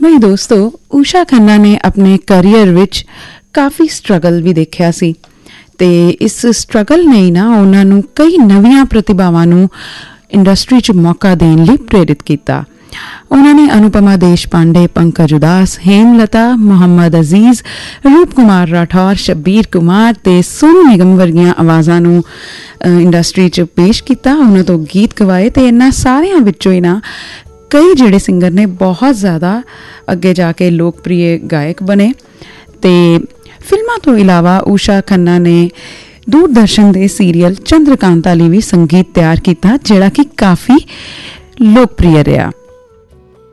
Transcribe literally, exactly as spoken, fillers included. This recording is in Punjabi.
ਬਈ ਦੋਸਤੋ, ਊਸ਼ਾ ਖੰਨਾ ਨੇ ਆਪਣੇ ਕਰੀਅਰ ਵਿੱਚ ਕਾਫੀ ਸਟਰਗਲ ਵੀ ਦੇਖਿਆ ਸੀ ਤੇ ਇਸ ਸਟਰਗਲ ਨੇ ਨਾ ਉਹਨਾਂ ਨੂੰ ਕਈ ਨਵੀਆਂ ਪ੍ਰਤਿਭਾਵਾਂ ਨੂੰ ਇੰਡਸਟਰੀ 'ਚ ਮੌਕਾ ਦੇਣ ਲਈ ਪ੍ਰੇਰਿਤ ਕੀਤਾ। ਉਹਨਾਂ ਨੇ ਅਨੁਪਮਾ ਦੇਸ਼ਪਾਂਡੇ, ਪੰਕਜ ਉਦਾਸ, ਹੇਮਲਤਾ, ਮੁਹੰਮਦ ਅਜ਼ੀਜ਼, ਰੂਪ ਕੁਮਾਰ ਰਾਠੌਰ, ਸ਼ਬੀਰ ਕੁਮਾਰ ਤੇ ਸੋਨੂ ਨਿਗਮ ਵਰਗੀਆਂ ਆਵਾਜ਼ਾਂ ਨੂੰ ਇੰਡਸਟਰੀ 'ਚ ਪੇਸ਼ ਕੀਤਾ। ਉਹਨਾਂ ਤੋਂ ਗੀਤ ਗਵਾਏ ਤੇ ਇਹਨਾਂ ਸਾਰਿਆਂ ਵਿੱਚੋਂ ਹੀ ਨਾ ਕਈ ਜਿਹੜੇ ਸਿੰਗਰ ਨੇ ਬਹੁਤ ਜ਼ਿਆਦਾ ਅੱਗੇ ਜਾ ਕੇ ਲੋਕਪ੍ਰਿਯ ਗਾਇਕ ਬਣੇ। ਤੇ ਫਿਲਮਾਂ ਤੋਂ ਇਲਾਵਾ ਊਸ਼ਾ ਖੰਨਾ ਨੇ ਦੂਰਦਰਸ਼ਨ ਦੇ ਸੀਰੀਅਲ ਚੰਦਰਕਾਂਤਾ ਲਈ ਵੀ ਸੰਗੀਤ ਤਿਆਰ ਕੀਤਾ, ਜਿਹੜਾ ਕਿ ਕਾਫੀ ਲੋਕਪ੍ਰਿਯ ਰਿਹਾ।